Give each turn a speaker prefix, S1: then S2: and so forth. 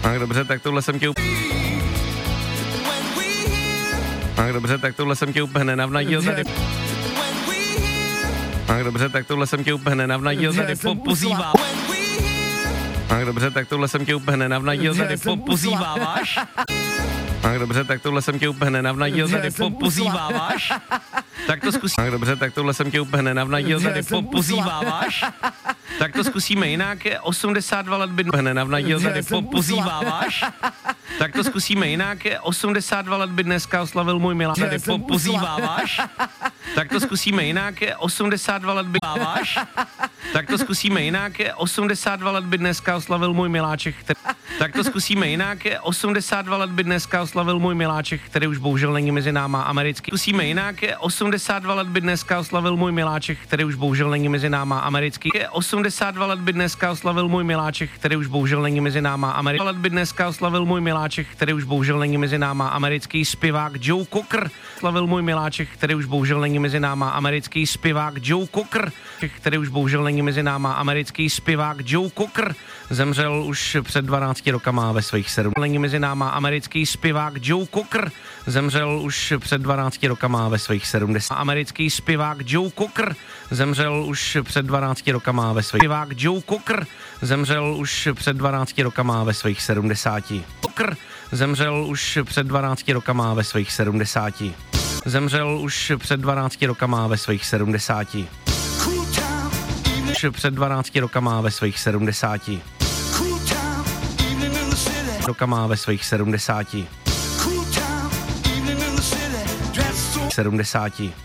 S1: Tak dobře, tak tohle jsem tě Tak dobře, tak tohle jsem tě úplně nenavnadil tady. Tak dobře, tak tohle jsem tě úplně nenavnadil tady pozývá. Tak dobře, tak tohle jsem tě úplně nenavnadil tady pozýváváš. Tak dobře, tak tohle jsem tě úplně nenavnadil tady pozýváváš. Tak to zkusíme. Tak dobře, tak tohle jsem tě úplně nenavnadil tady pozýváváš. Tak to zkusíme jinak. 82 let by nenavnadil tady pozýváváš. Tak to zkusíme jinak. 82 let by dneska oslavil můj milá tady pozýváváš. Tak to zkusíme jinak. 82 let by váváš. Tak to zkusíme jinak. 82 let by dneska oslavil můj miláček. Tak to zkusíme jinak. 82 let by dneska oslavil můj miláček, který už bohužel není mezi náma americký. Zkusíme jinak. 82 let by dneska oslavil můj miláček, který už bohužel není mezi náma americký. 82 let by dneska oslavil můj miláček, který už bohužel není mezi náma americký. Let by dneska oslavil můj miláček, který už bohužel není mezi náma americký zpěvák Joe Cocker. Slavil můj miláček, který už bohužel není mezi náma americký zpěvák Joe Cocker, který už bohužel není mezi náma americký zpěvák Joe Cocker. Zemřel už před 12 rokama ve svých 7. Není mezi náma americký zpěvák Joe Cocker. Zemřel už před 12 rokama ve svých 70. Americký zpěvák Joe Cocker. Zemřel už před 12 rokama ve svých. Zpěvák Joe Cocker. Zemřel už před 12 rokama ve svých 70. Cocker. Zemřel už před 12 rokama ve svých 70. Zemřel už před 12 rokama ve svých 70. Už před 12 rokama ve svých 70. Rokama ve svých 70. 70.